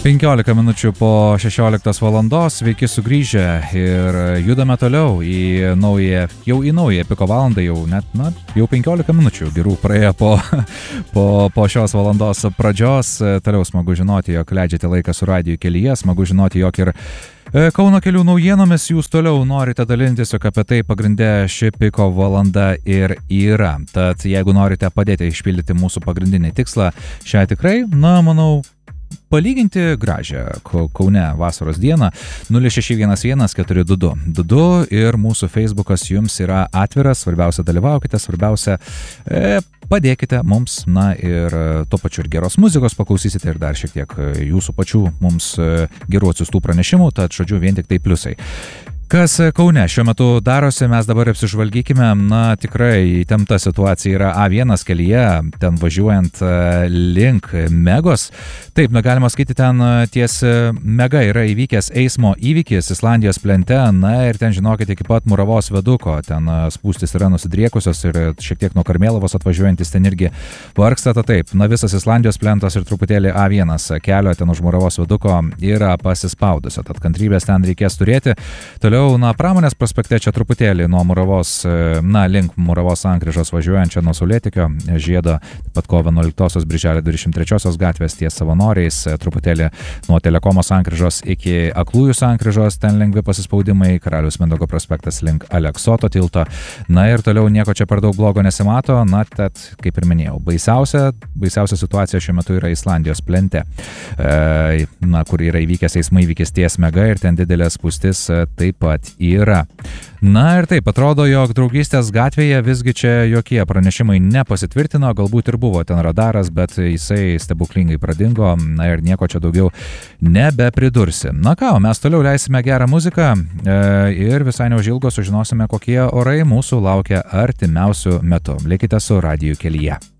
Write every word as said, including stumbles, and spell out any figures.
penkiolika minučių po šešioliktos valandos, sveiki sugrįžę ir judame toliau į naują, jau į naują piko valandą, jau net, na, jau penkiolika minučių gerų praėjo po, po, po šios valandos pradžios. Toliau smagu žinoti, jog leidžiate laiką su radiju kelyje, smagu žinoti, jog ir Kauno kelių naujienomis jūs toliau norite dalintis, jog apie tai pagrindė ši piko valanda ir yra. Tad jeigu norite padėti išpildyti mūsų pagrindinį tikslą, šią tikrai, na, manau, palyginti gražią Kaune vasaros dieną nulis šeši vienas vienas keturi du du du du ir mūsų Facebookas jums yra atviras, svarbiausia dalyvaukite, svarbiausia e, padėkite mums, na ir tuo pačiu ir geros muzikos paklausysite ir dar šiek tiek jūsų pačių mums gerų atsiųstų pranešimų, tad žodžiu vien tik tai pliusai. Kas Kaune šiuo metu darosi, mes dabar apsižvalgykime, na tikrai įtempta situacija yra A vienas kelyje, ten važiuojant link Megos. Taip, na galima skaityti, ten ties Mega yra įvykęs eismo įvykis Islandijos plente, na ir ten žinokit iki pat Muravos viaduko, ten spūstis yra nusidriekusios ir šiek tiek nuo Karmėlavos atvažiuojantis ten irgi vargsta, ta taip, na visas Islandijos plentas ir truputėlį A vienas kelio ten už Muravos viaduko yra pasispaudusio, tad kantrybės ten reikės turėti. Toliau na, Pramonės prospekte čia truputėlį nuo Muravos, na, link Muravos sankryžos važiuojančio nuo Saulėtekio žiedo, taip pat kovo vienuoliktosios birželio dvidešimt trečiosios gatvės ties Savanoriais, truputėlį nuo Telekomo sankryžos iki Aklųjų sankryžos, ten lengvi pasispaudimai, Karaliaus Mindaugo prospektas link Aleksoto tilto, na ir toliau nieko čia per daug blogo nesimato, na, tad, kaip ir minėjau, baisiausia, baisiausia situacija šiuo metu yra Islandijos plente, e, na, kur yra įvykęs eismo įvykis ties Mega ir ten didelė spūstis taip pat yra. Na ir taip, atrodo, jog Draugystės gatvėje visgi čia jokie pranešimai nepasitvirtino, galbūt ir buvo ten radaras, bet jisai stebuklingai pradingo, na ir nieko čia daugiau nebepridursi. Na ką, mes toliau leisime gerą muziką e, ir visai neužilgo sužinosime, kokie orai mūsų laukia artimiausių metų. Likite su radiju kelyje.